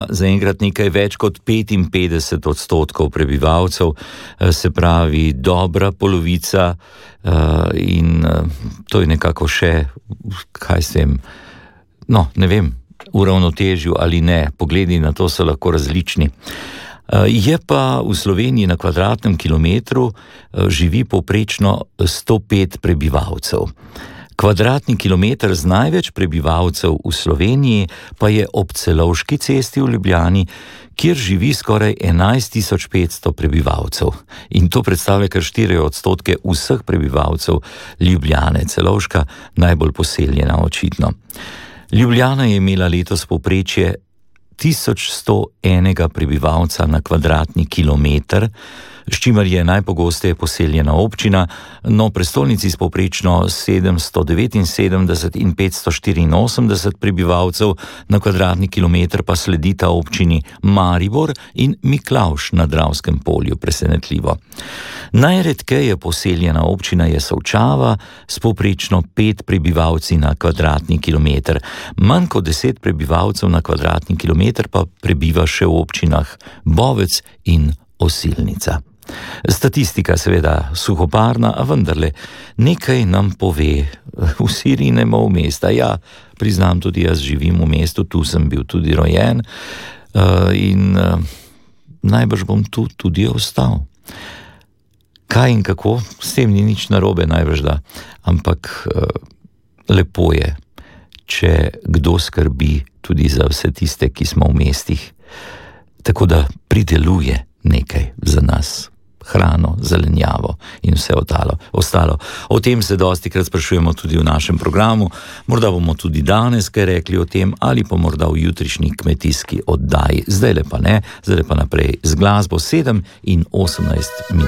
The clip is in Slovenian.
zaenkrat nekaj več kot 55% prebivalcev, se pravi dobra polovica, in to je nekako še, kaj s tem, ne vem, uravnotežil ali ne, pogledi na to so lahko različni. Je pa v Sloveniji na kvadratnem kilometru živi povprečno 105 prebivalcev. Kvadratni kilometer z največ prebivalcev v Sloveniji pa je ob Celovški cesti v Ljubljani, kjer živi skoraj 11.500 prebivalcev. In to predstavlja kar 4% vseh prebivalcev Ljubljane, Celovška najbolj poseljena očitno. Ljubljana je imela letos povprečje 1101 prebivalca na kvadratni kilometer, s čimer je najpogosteje poseljena občina, no prestolnici s povprečno 779 in 584 prebivalcev na kvadratni kilometer pa sledita občini Maribor in Miklavž na Dravskem polju, presenetljivo. Najredkeje poseljena občina je Solčava s povprečno 5 prebivalci na kvadratni kilometer. Manj kot 10 prebivalcev na kvadratni kilometer pa prebiva še v občinah Bovec in Osilnica. Statistika seveda suhoparna, a vendarle nekaj nam pove. Vsi rinemo v mesta. Ja, priznam, tudi jaz živim v mestu, tu sem bil tudi rojen, in najbrž bom tu tudi ostal. Kaj in kako, s tem ni nič narobe najbrž da, ampak lepo je, če kdo skrbi tudi za vse tiste, ki smo v mestih, tako da prideluje nekaj za nas, hrano, zelenjavo in vse ostalo. O tem se dostikrat sprašujemo tudi v našem programu, morda bomo tudi danes kaj rekli o tem, ali pa morda v jutrišnji kmetijski oddaji. Zdajle pa ne, zdajle pa naprej z glasbo 7:18.